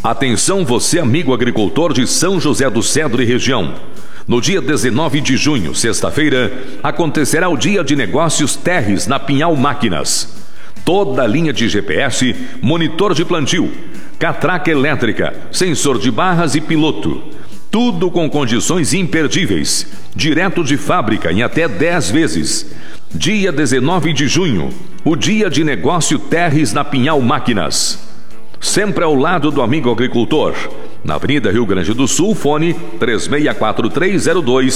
Atenção você, amigo agricultor de São José do Cedro e região. No dia 19 de junho, sexta-feira, acontecerá o Dia de Negócios Terres na Pinhal Máquinas. Toda a linha de GPS, monitor de plantio, catraca elétrica, sensor de barras e piloto. Tudo com condições imperdíveis, direto de fábrica em até 10 vezes. Dia 19 de junho, o Dia de Negócio Terres na Pinhal Máquinas. Sempre ao lado do amigo agricultor. Na Avenida Rio Grande do Sul, fone 364302